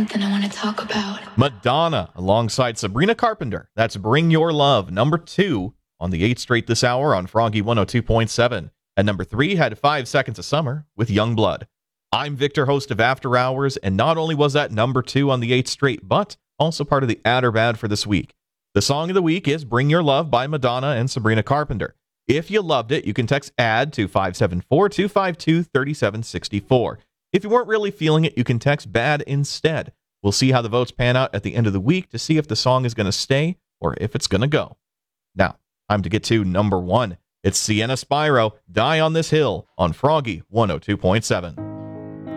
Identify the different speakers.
Speaker 1: something I want to talk about.
Speaker 2: Madonna alongside Sabrina Carpenter. That's Bring Your Love, number 2 on the 8th Straight this hour on Froggy 102.7. And number 3 had 5 Seconds of Summer with Youngblood. I'm Victor, host of After Hours, and not only was that number 2 on the 8th Straight, but also part of the Add or Bad for this week. The song of the week is Bring Your Love by Madonna and Sabrina Carpenter. If you loved it, you can text ADD to 574-252-3764. If you weren't really feeling it, you can text BAD instead. We'll see how the votes pan out at the end of the week to see if the song is going to stay or if it's going to go. Now, time to get to number 1. It's Sienna Spyro, Die on This Hill on Froggy 102.7.